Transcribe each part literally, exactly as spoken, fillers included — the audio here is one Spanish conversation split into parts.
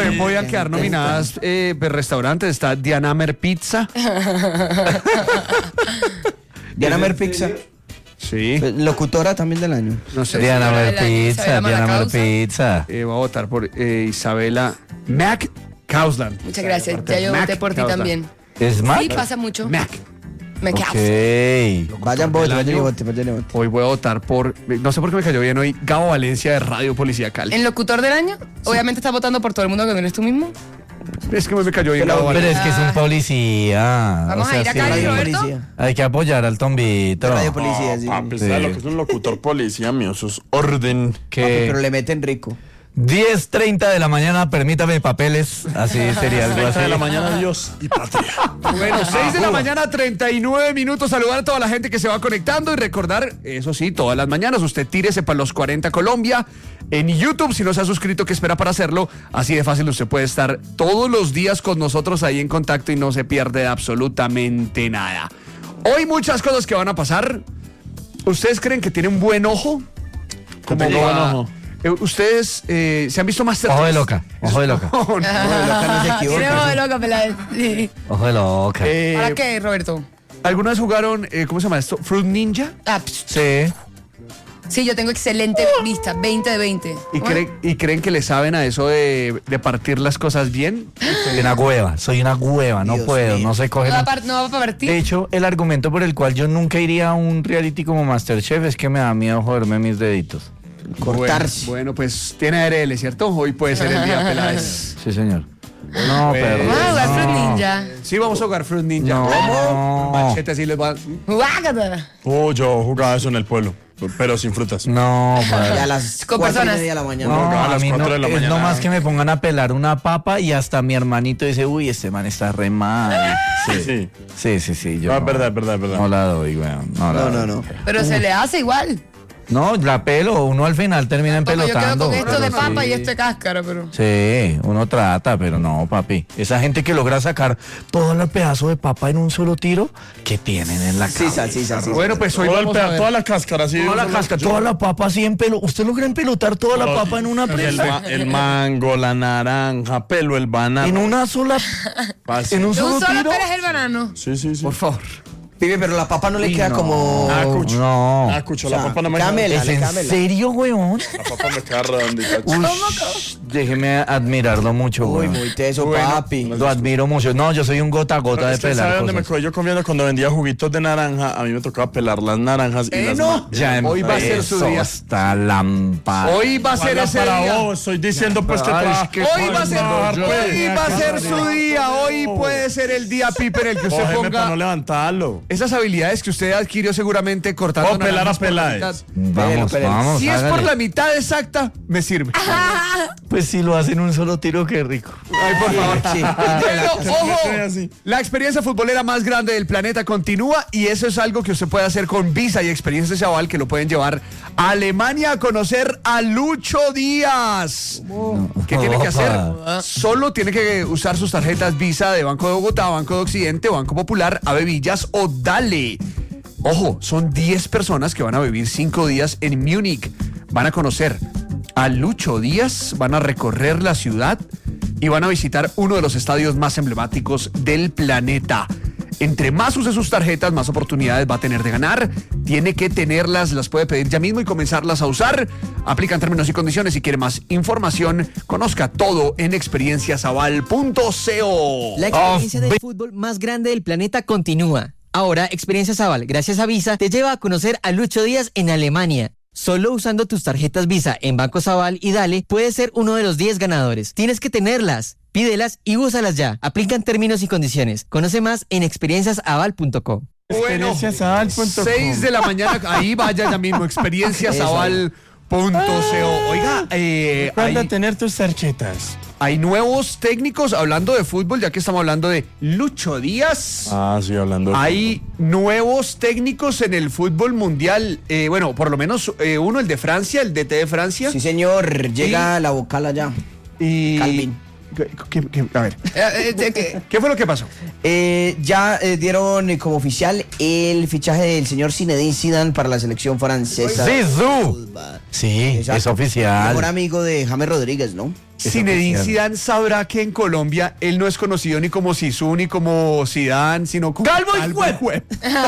eh, voy a quedar nominadas eh, restaurantes. Está Dianamer Pizza. Dianamer Pizza. Sí. Locutora también del año. No sé. Dianamer Pizza, Dianamer Pizza. Eh, voy a votar por eh, Isabela Mac Causland. Muchas gracias. Ya yo voté por ti también. ¿Es Mac? Sí, pasa mucho. Mac. Me Ok. Vayan, voten, vayan y voten, vayan y voten. Hoy voy a votar por, no sé por qué me cayó bien hoy, Gabo Valencia de Radio Policía Cali. ¿En locutor del año? Obviamente estás votando por todo el mundo que no eres tú mismo. Es que me cayó bien Pero- Gabo Pero Valencia. es que es un policía. Vamos O sea, a ir a sí, Cali, Radio Roberto. Policía. hay que apoyar al tombito. Radio Policía, sí. Papi, Sí. ¿sabes lo que es un locutor policía mío? Eso es orden. Papi, Que pero le meten rico. diez treinta de la mañana, permítame papeles. Así sería algo treinta así. de la mañana, Dios y patria. Bueno, seis de la mañana, treinta y nueve minutos. Saludar a toda la gente que se va conectando y recordar, eso sí, todas las mañanas, usted tírese para los cuarenta Colombia en YouTube. Si no se ha suscrito, ¿qué espera para hacerlo? Así de fácil, usted puede estar todos los días con nosotros ahí en contacto y no se pierde absolutamente nada. Hoy muchas cosas que van a pasar. ¿Ustedes creen que tiene un buen ojo? ¿Cómo tengo buen ojo? Eh, ¿Ustedes eh, se han visto Masterchef? Ojo de loca, ojo de loca, No, no. No, el loca no se equivoca. Tiene ojo de loca, Peláez. Sí. ojo de loca. Eh, ¿Para qué, Roberto? ¿Alguna vez jugaron, eh, cómo se llama esto? ¿Fruit Ninja? Ah, pss, Sí. sí, yo tengo excelente vista, veinte de veinte. ¿Y, creen, ¿Y creen que le saben a eso de, de partir las cosas bien? Soy una hueva, soy una hueva, no Dios puedo, mío. no se coge. ¿No va, a par- no va a partir? De hecho, el argumento por el cual yo nunca iría a un reality como Masterchef es que me da miedo joderme mis deditos. Cortarse. Bueno, bueno, pues tiene A R L, ¿cierto? Hoy puede ser el día, Peláez. Sí, señor. No, Bueno. perro. Vamos a jugar no. Fruit Ninja. Sí, vamos a jugar Fruit Ninja. No. Machete así les va. Guácata. Oh, yo jugaba eso en el pueblo, pero sin frutas. No, Y a perro. las Con cuatro y personas. media de la mañana. No, jugaba a a las mí no, cuatro de la es mañana. nomás que me pongan a pelar una papa y hasta mi hermanito dice, uy, este man está re mal. Sí, sí. Sí, sí, sí. Yo No, es no, verdad, es verdad, es verdad. no la doy, weón. No, la No, no, doy. no. Pero se le hace igual. No, la pelo, uno al final termina Como yo quedo empelotando. con esto de pero papa sí. y esto de cáscara, pero... Sí, uno trata, pero no, papi. Esa gente que logra sacar todo el pedazo de papa en un solo tiro, ¿qué tienen en la Sí, cabeza? sí, sí, sí. Bueno, pues hoy Todo el vamos a peda- ver. toda la cáscara, sí. Toda la Yo- casca, yo- toda la papa así en pelo. ¿Usted logra empelotar toda la Todo- papa en una el, presa? ma- el mango, la naranja, pelo, el banano. En una sola... Fácil. En un ¿De un solo solo tiro. pelas el banano? Sí, sí, sí. Por favor. Pibe, pero la papa no le Uy, queda no. como... Ah, cucho. No. Ah, cucho, O sea, la papa no me cámela. ¿Es dale, en cámela. serio, weón? La papa me queda redondita. Ush, déjeme admirarlo mucho, Uy, weón. muy teso, Bueno, papi. Lo admiro mucho. No, yo soy un gota a gota de ¿Usted pelar sabe dónde me cosas. cogí yo comiendo? Cuando vendía juguitos de naranja, a mí me tocaba pelar las naranjas y Eh, las no. ma- Ya Hoy va a ser su empezó día. esta lámpara. Hoy va a ser Para, ese para día. vos, estoy diciendo pues que Ay, trabaja- es que- Hoy va a ser, Ay, hoy va a ser pues. su día. Hoy puede ser el día, Pipe, en el que usted Cógeme para no ponga levantarlo. esas habilidades que usted adquirió seguramente cortando O pelar a naranjas por la Peláez. mitad. Vamos, Pero, pero, vamos, Si es hágale. por la mitad exacta, me sirve. Pues si lo hacen un solo tiro, qué rico. Ay, por favor. Sí. Pero, ojo, quede así. la experiencia futbolera más grande del planeta continúa y eso es algo que usted puede hacer con Visa y Experiencias Chaval, que lo pueden llevar a Alemania a conocer a Lucho Díaz. ¿Qué tiene que hacer? Solo tiene que usar sus tarjetas Visa de Banco de Bogotá, Banco de Occidente, Banco Popular, Avevillas o Dale. Ojo, son diez personas que van a vivir cinco días en Múnich. Van a conocer a Lucho Díaz, van a recorrer la ciudad y van a visitar uno de los estadios más emblemáticos del planeta. Entre más use sus tarjetas, más oportunidades va a tener de ganar. Tiene que tenerlas, las puede pedir ya mismo y comenzarlas a usar. Aplican términos y condiciones. Si quiere más información, conozca todo en experienciasaval punto co. La experiencia del fútbol más grande del planeta continúa. Ahora, Experiencia Saval, gracias a Visa, te lleva a conocer a Lucho Díaz en Alemania. Solo usando tus tarjetas Visa en Banco Saval y Dale, puedes ser uno de los diez ganadores. Tienes que tenerlas, pídelas y úsalas ya. Aplican términos y condiciones. Conoce más en experienciasaval punto com. Bueno, experienciasaval punto com. seis de la mañana, ahí vaya ya mismo, experienciasaval punto co. Oiga, eh, Recuerda hay, tener tus tarjetas. hay nuevos técnicos hablando de fútbol, ya que estamos hablando de Lucho Díaz. Ah, sí, hablando de Hay nuevos técnicos en el fútbol mundial. Eh, bueno, por lo menos eh, uno, el de Francia, el D T de Francia. Sí, señor. Llega la vocal allá. Y... Calvin. ¿Qué- qué- qué- a ver, Eh, eh, ¿qué? ¿qué fue lo que pasó? Eh, ya eh, dieron eh, como oficial el fichaje del señor Zinedine Zidane para la selección francesa. Zizou. Sí, Exacto. es oficial. Mejor amigo de James Rodríguez, ¿no? Zinedine oficial. Zidane sabrá que en Colombia él no es conocido ni como Zizou ni como Zidane, sino como ¡Calvo y Juep!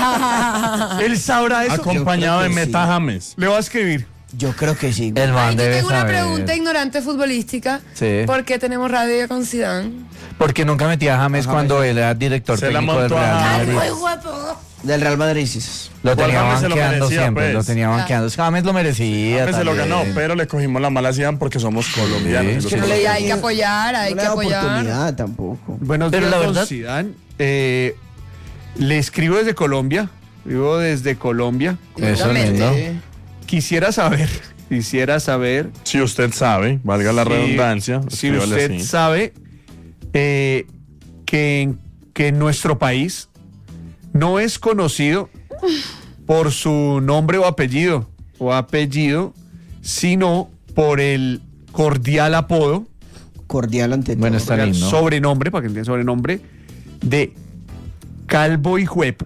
Él sabrá eso. Acompañado de Yo creo que Meta sí. James. Le va a escribir. Yo creo que sí. El man Ay, yo debe tengo una saber. pregunta ignorante futbolística. Sí. ¿Por qué tenemos radio con Zidane? Porque nunca metía a James A James. cuando él era director Se la técnico del montó a Real James. Madrid. Muy guapo. Del Real Madrid, sí. Lo Igual tenía James se lo banqueando merecía, siempre, pues. lo tenía banqueando. James lo merecía. James se lo también. ganó, pero le cogimos la mala Zidane porque somos colombianos. Sí, Los que no le- colombianos. Hay que apoyar, hay No que le da apoyar. oportunidad tampoco. Buenos Pero días, la don verdad- Zidane. Eh, le escribo desde Colombia. Vivo desde Colombia. Eso Exactamente. lindo. Quisiera saber, quisiera saber Si usted sabe, valga la si- redundancia, Si escríbale usted así. sabe eh, que, en, que en nuestro país no es conocido por su nombre o apellido, o apellido, sino por el cordial apodo, Cordial ante todo. Bueno, está cordial lindo. sobrenombre, para que entiendan sobrenombre, de Calvo y Juep.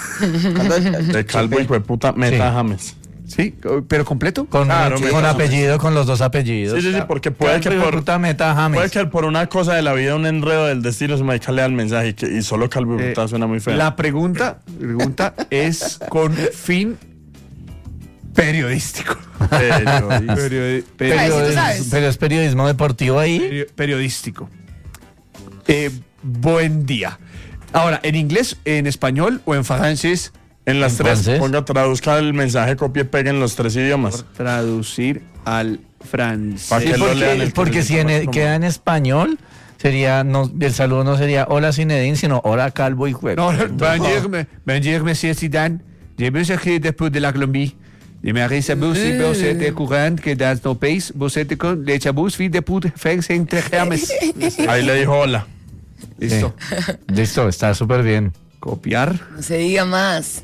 De calvo y puta Meta Sí. James. ¿Sí? ¿Pero completo? Con, Claro, con Meta James. apellido, con los dos apellidos. Sí, sí, sí, porque puede que Calvo y por, puta Meta James. puede que por una cosa de la vida, un enredo del destino, se me lea el mensaje y, que, y solo calvo y Eh, puta suena muy feo. La pregunta, pregunta es con fin periodístico. Periodista. Periodi- pero, Ay, sí, tú es, sabes. pero es periodismo deportivo ahí. Peri- periodístico. Eh, buen día. Ahora, ¿en inglés, en español o en francés? En las Entonces- tres, ponga, traduzca el mensaje, copie y pegue en los tres idiomas. Por traducir al francés. Pa' que Sí, lo lean porque, el porque si en periodista el- más queda en español, sería no, el saludo no sería hola Zinedine, sino hola Calvo y Juego. No, bonjour, bonjour, monsieur Zidane. J'ai vu que después de la Colombie. Je me sabut si vous êtes courant que dans nos pays, vous êtes con les chabus fi de put faire entre James. Ahí le dijo hola. Listo. Listo, está súper bien. Copiar. No se diga más.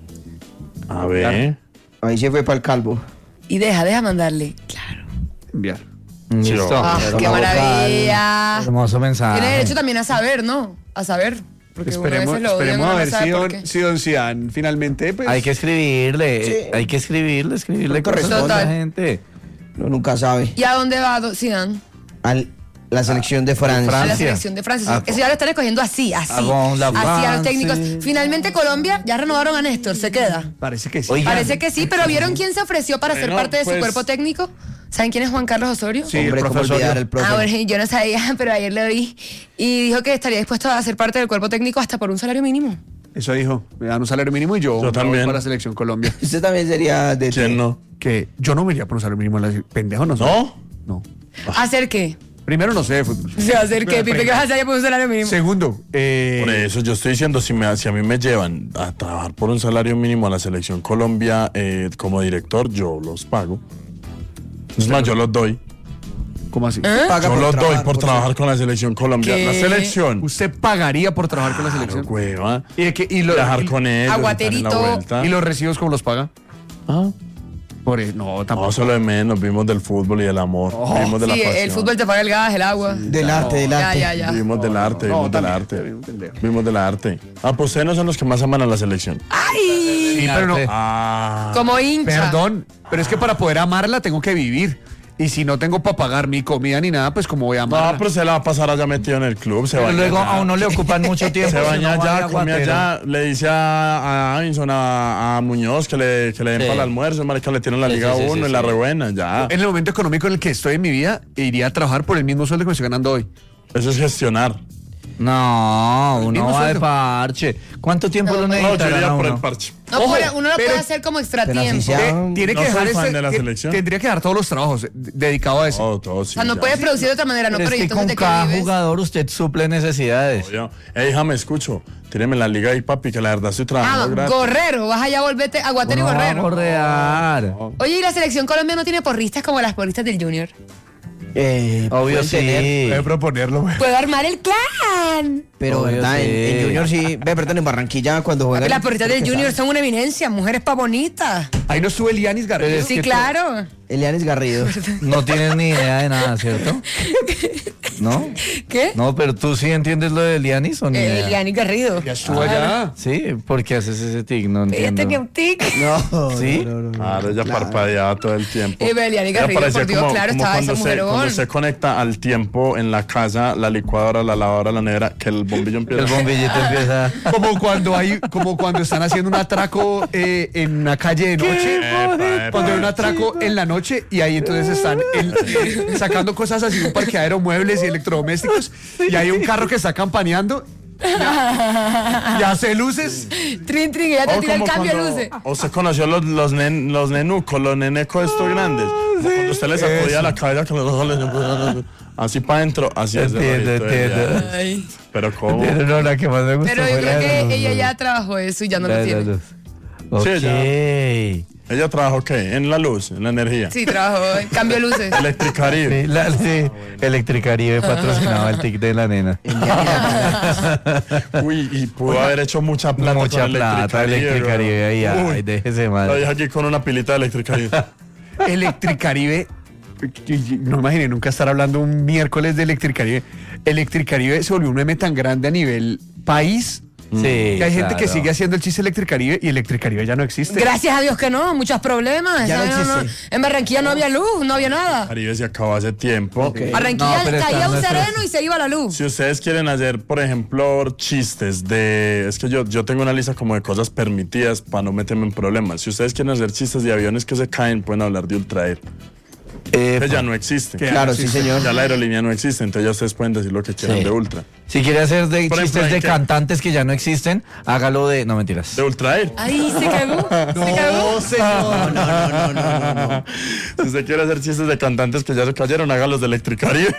A ver. Ahí se fue para el calvo. Y deja, deja mandarle. Claro. Enviar. Listo. Ah, pero qué la vocal. maravilla. Hermoso mensaje. Tiene derecho también a saber, ¿no? A saber. Porque uno a Esperemos, veces lo odia, esperemos uno a no ver sabe si por don, qué. si don Zidane finalmente pues, Hay que escribirle, Sí. hay que escribirle, escribirle Pronto cosas a la responde. gente. Uno nunca sabe. ¿Y a dónde va Do- Zidane? A la selección de Francia. A la Francia. selección de Francia. Ah, Eso ya lo están escogiendo así, así. Con la Así a los Francia. técnicos. Finalmente Colombia ya renovaron a Néstor, se queda. parece que sí. Oiga. Parece que sí, pero ¿vieron quién se ofreció para ser Bueno, parte de su pues- cuerpo técnico? ¿Saben quién es Juan Carlos Osorio? Sí, Hombre, el cómo profesor. olvidar el profe. Ah, bueno, yo no sabía, pero ayer lo vi. Y dijo que estaría dispuesto a ser parte del cuerpo técnico hasta por un salario mínimo. Eso dijo. Me dan un salario mínimo y yo, Yo me voy también. para la selección Colombia. Usted también sería de... ¿Quién no? Que yo no me iría por un salario mínimo. en la- Pendejo no soy. ¿No? No. ¿Hacer qué? Primero no sé de fútbol. O sea, ¿hacer qué? Pipe, ¿qué vas a hacer por un salario mínimo? Segundo, eh, Por eso yo estoy diciendo, si, me, si a mí me llevan a trabajar por un salario mínimo a la selección Colombia eh, como director, yo los pago. Es más, yo los doy. ¿cómo así? Paga Yo por los doy trabajar, por por trabajar con la selección Colombia. ¿Qué? La selección. ¿Usted pagaría por trabajar con la selección? Claro, hueva. ¿Y, de qué- y lo- Viajar y- con ellos. Aguaterito. estar en la vuelta. ¿Y los recibos cómo los paga? Ah. Por eso, no, No, tampoco. solo de menos, vimos del fútbol y del amor. vimos de la Sí, pasión. el fútbol te paga el gas, el agua. Del arte, del Ya, arte. ya, ya. Vimos del arte, no, vimos del también, arte. también, pendejo. Vimos del arte. Ah, pues ustedes no son los que más aman a la selección. ¡Ay! Sí, pero no. Arte. Ah. Como hincha. Perdón, pero es que para poder amarla tengo que vivir. Y si no tengo para pagar mi comida ni nada, pues como voy a No, amarla. pero se la va a pasar allá metido en el club. Se Pero baña luego allá. a uno le ocupan mucho tiempo. Se si baña no va de allá, come aguatero. allá, le dice a, a Avinson, a, a Muñoz que le, que le den Sí. para el almuerzo, marica, le tienen la Sí, Liga sí, sí, uno sí, en la sí. rebuena, ya. En el momento económico en el que estoy en mi vida, iría a trabajar por el mismo sueldo que me estoy ganando hoy. Eso es gestionar. No, uno mismo va de sueldo. parche. ¿Cuánto tiempo lo No, yo necesitará iría por uno? el parche. No, Ojo, puede- uno lo pero- puede hacer como extra pero así tiempo. sea. Eh, tiene no que dejar soy fan ese- de la te- selección. Tendría que dejar todos los trabajos eh, dedicados a eso. Todo, todo, sí, O sea, no ya. puedes producir de otra manera, no, Pero pero es ¿y que con entonces de qué cada vives? jugador usted suple necesidades. Oye, Ey, hija, me escucho. Tíreme la liga ahí, papi, que la verdad estoy trabajando Ah, gratis. Gorrero, vas allá a volverte aguatero y Uno va a Gorrero. gorrear. Oye, ¿y la selección Colombia no tiene porristas como las porristas del Junior? Eh, Obvio pueden sí. tener, Voy a proponerlo, güey. ¡Puedo armar el clan! pero Obvio verdad, en, sí. en Junior sí. Ve, perdón, en Barranquilla cuando juegan. Las porristas creo del que Junior saben. son una eminencia, mujeres pa' bonitas. Ahí no estuvo el Yanis García. Pero es Sí, que claro. Elianis Garrido. No tienes ni idea de nada, ¿cierto? ¿No? ¿Qué? No, pero tú sí entiendes lo de Elianis o ni idea? Eliani Garrido. Ya estuvo allá. Sí, ¿por qué haces ese tic? No Ella entiendo. tenía un tic. No, ¿Sí? no, no, no, no. Claro, ella parpadeaba todo el tiempo. Eh, Eliani Ella Garrido, parecía por Dios, claro, estaba cuando esa se, mujerón. cuando se conecta al tiempo en la casa, la licuadora, la lavadora, la nevera, que el bombillo empieza. El bombillito empieza... Como cuando hay, como cuando están haciendo un atraco eh, en una calle de noche. Epa, epa. Cuando hay un atraco en la noche y ahí entonces están el- eh, sacando cosas así, un parqueadero, muebles y electrodomésticos, y hay un carro que está campaneando y hace luces. Trin, trin, ella te O tira el como cambio de cuando- luces. O se conoció los, los, nen- los nenucos, los nenecos estos grandes. Como cuando usted le sacudía la cabeza con los ojos, le- así para adentro, así es. de Entiendo, bonito, entiendo. ella. Ay. Pero cómo. Pero no, la que más me gustó Pero yo fue creo la de que los- ella ya trabajó eso y ya no la lo de la tiene. luz. Ok. Sí, ya. ¿Ella trabajó qué? En la luz, en la energía. Sí, trabajó en cambio de luces. Electricaribe. Sí, la, sí, Electricaribe patrocinaba el tic de la nena. Uy, y pudo haber hecho mucha plata. Mucha con plata, Electricaribe ahí, bro. ay, Uy, déjese la madre. dije aquí con una pilita de Electricaribe. Electricaribe. No imaginé nunca estar hablando un miércoles de Electricaribe. Electricaribe se volvió un meme tan grande a nivel país Sí, que hay gente que claro. sigue haciendo el chiste Electricaribe y Electricaribe ya no existe. Gracias a Dios que no, muchos problemas. Ya no Esa- existe. En Barranquilla no había luz, no había nada. Caribe se acabó hace tiempo. Barranquilla No, pero caía están un nuestros- sereno y se iba la luz. Si ustedes quieren hacer, por ejemplo, chistes de... Es que yo, yo tengo una lista como de cosas permitidas para no meterme en problemas. Si ustedes quieren hacer chistes de aviones que se caen, pueden hablar de Ultraer. Eh, Que ya no existe. Claro, sí, señor. Ya la aerolínea no existe, entonces ya ustedes pueden decir lo que quieran Sí. de Ultra. Si quiere hacer de Por ejemplo, chistes ¿en de qué? cantantes que ya no existen, hágalo de... No, mentiras. ¿De Ultraer? Ay, se cagó. Se cagó. señor. No, no, no, no, no, no. Si usted quiere hacer chistes de cantantes que ya se cayeron, hágalos de Electricaribe.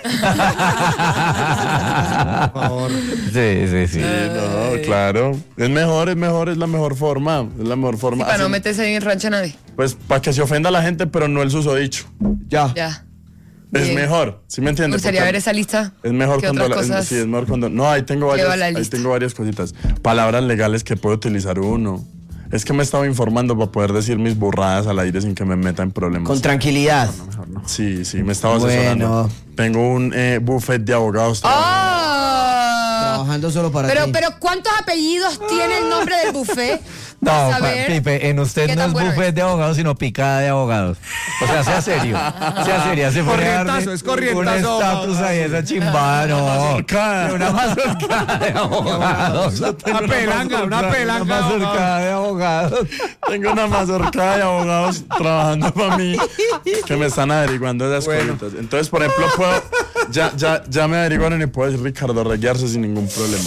Sí, sí, sí. No, claro. Es mejor, es mejor, es la mejor forma. Es la mejor forma. Para no Así- meterse ahí en el rancho a nadie. Pues para que se ofenda a la gente, pero no el susodicho. Ya. Ya. Es Bien. mejor, ¿sí me Me entiendes? gustaría Porque ver esa lista. Es mejor ¿Qué cuando otras la- es- cosas? sí, es mejor cuando no, ahí tengo varias, Lleva la ahí lista. tengo varias cositas, palabras legales que puede utilizar uno. Es que me estaba informando para poder decir mis burradas al aire sin que me meta en problemas. Con tranquilidad. Sí, sí, me estaba Bueno. asesorando. Tengo un eh, buffet de abogados. ¡Ah! Trabajando solo para Pero, ti. pero, ¿cuántos apellidos tiene el nombre del buffet? No, Para pa- saber Pipe, en usted qué no tan es bueno buffet es. de abogados, sino picada de abogados. O sea, sea serio. Sea seria. Se pone a darle Corrientazo, es corrientazo, un estatus abogados. ahí, esa chimbada, no. mazorcada. Una mazorcada de abogados. Una pelanga, una pelanga. Una mazorcada de abogados. Tengo una mazorcada de abogados trabajando para mí que me están averiguando esas cositas. Entonces, por ejemplo, puedo, ya, ya, ya me averiguaron y puedo decir Ricardo Reguiarse sin ningún problema.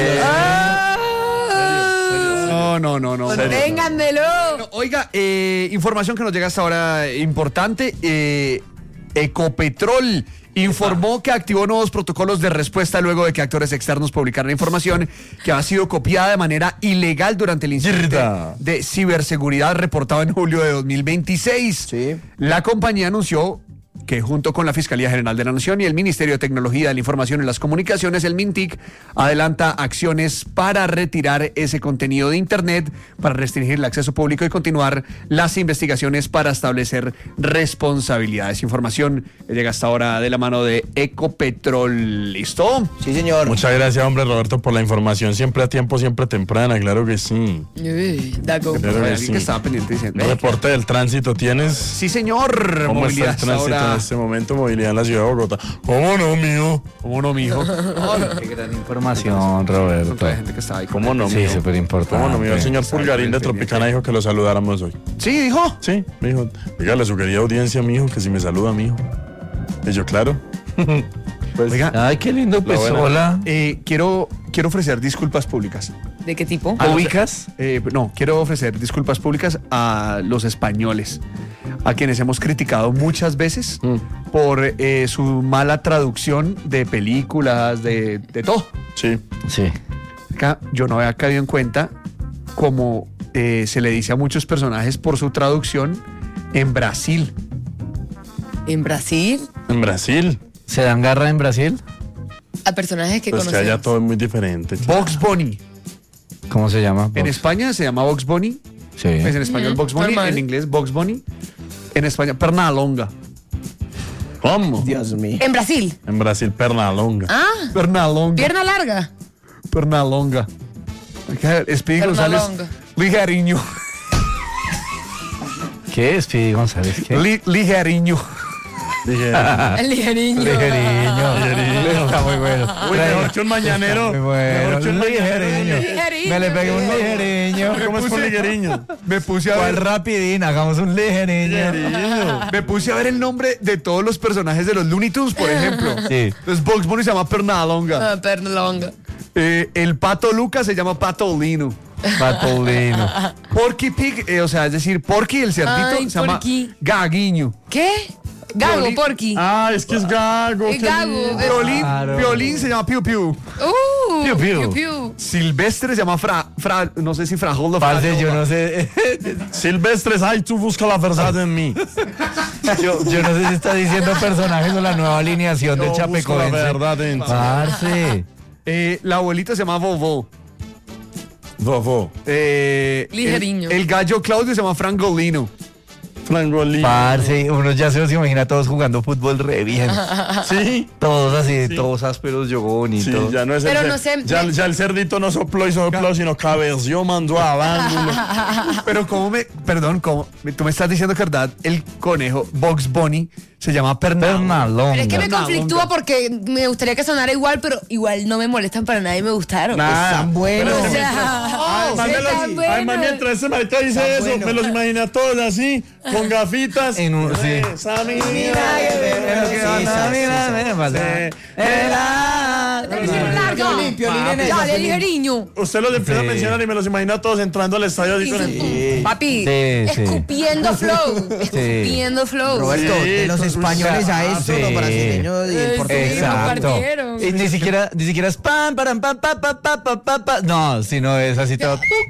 No, no, no, no. Conténganmelo. Bueno, oiga, eh, información que nos llega hasta ahora eh, importante. eh, Ecopetrol informó que activó nuevos protocolos de respuesta luego de que actores externos publicaran información que ha sido copiada de manera ilegal durante el incidente Mierda. de ciberseguridad reportado en julio de dos mil veintiséis. Sí. La compañía anunció que junto con la Fiscalía General de la Nación y el Ministerio de Tecnología de la Información y las Comunicaciones, el MINTIC, adelanta acciones para retirar ese contenido de Internet, para restringir el acceso público y continuar las investigaciones para establecer responsabilidades. Información que llega hasta ahora de la mano de Ecopetrol. ¿Listo? Sí, señor. Muchas gracias, hombre, Roberto, por la información. Siempre a tiempo, siempre temprana, claro que sí. Uy, Dago. Claro que Alguien sí. que estaba pendiente diciendo. Reporte del tránsito tienes. Sí, señor. ¿Cómo está el Movilidad hasta tránsito ahora. en este momento? Movilidad en la ciudad de Bogotá. ¿Cómo no, mijo? ¿Cómo no, mijo? Qué gran información, Roberto. Con toda la gente que estaba ahí. ¿Cómo no, Sí, mijo? súper importante. ¿Cómo no, mijo? El señor Pulgarín de pendiente. Tropicana dijo que lo saludáramos hoy. Sí, dijo. Sí, me dijo, dígale a su querida audiencia, mijo, que si me saluda, mijo. Y yo, claro. Pues, Oiga, Ay, qué lindo, pues, buena. hola. Eh, quiero, quiero ofrecer disculpas públicas. ¿De qué tipo? A los- ¿Ubicas? eh, no, quiero ofrecer disculpas públicas a los españoles, a quienes hemos criticado muchas veces Mm. por eh, su mala traducción de películas, de, de todo. sí. Sí. Acá yo no había caído en cuenta como eh, se le dice a muchos personajes por su traducción en Brasil. ¿En Brasil? En Brasil, ¿Se dan garra en Brasil? A personajes que pues que conocemos. allá todo es muy diferente. Box Bunny. ¿Cómo se llama? En Box. España se llama Box Bunny. Sí. Es en español Ujú, Box Bunny, normal. en inglés Box Bunny. En España, Pernalonga. ¿Cómo? Dios mío. En Brasil. En Brasil, Pernalonga. Ah, Pernalonga. pierna larga. Pernalonga. Speedy González. Pernalonga. Ligeriño. ¿Qué es, Speedy González? ¿Qué? Li- ligeriño. Dije, El ligeriño. Ligeriño. Está muy bueno. uy, mejor que un mañanero. Muy bueno. Mejor que un Ligeriño. Ligeriño. Me le pegué un ligeriño. ¿Cómo es con ligueriño? Me puse a ¿Cuál ver, rapidín? Hagamos un ligeriño. me puse a ver el nombre de todos los personajes de los Looney Tunes, por ejemplo. Sí. Entonces Bugs Bunny se llama Pernalonga. Ah, pierna longa. Eh, el Pato Lucas se llama Patolino. Patolino. Porky Pig, eh, o sea, es decir, Porky el cerdito Ay, se llama Porky. Gaguiño. ¿Qué? Gago, Violín. porky. Ah, es que es gago. Es qué gago. lindo. Violín, Claro. Violín se llama Piu Piu. Uh, Piu, piu. piu, piu. Silvestre se llama Fra, Fra no sé si Frajoldo. Parce, yo no sé. Silvestres, ay, tú busca la verdad en mí. Yo, yo no sé si está diciendo personajes o la nueva alineación Yo del busco la Chapecoense. verdad en ti. Parce. Eh, la abuelita se llama Vovo. Vovó. Eh, Ligeriño. El, el gallo Claudio se llama Frangolino. Frangolino. Parce, uno ya se los imagina todos jugando fútbol re bien. Sí. Todos así, todos ásperos, yogón y Sí, todo. ya no es Pero el no cer- sé, ya, me- ya el cerdito no sopló y sopló, sino cabeció, mandó a bándulo. Pero cómo me, perdón, cómo, tú me estás diciendo que verdad, el conejo Bugs Bunny se llama Pernalonga. Pernalonga. Pero es que me Pernalonga. conflictúa porque me gustaría que sonara igual, pero igual no me molestan para nada y me gustaron. Están buenos. O sea, Además, me los- están buenos. además, mientras ese marica dice eso, bueno. me los imaginé a todos así, con gafitas. En un- sí. Esa mira, Pero que Sí, van a sí, mirar, sí, me pasa. Sí. Era- Dale, Piolín, largo. Piolín, Piolín en esa, Dale, Piolín. ligeriño. Usted los empieza Sí. a mencionar y me los imagino a todos entrando al estadio así con el... Papi, Sí, sí. escupiendo flow. Escupiendo flow. Roberto, Sí, de los con- españoles a Ah, esto, sí. los brasileños y el Eh, portugués. sí. Exacto. compartieron. Y ni siquiera, ni siquiera es pam, param, pam, pa, pa, pa, pa, pa, pa. No, sino es así todo.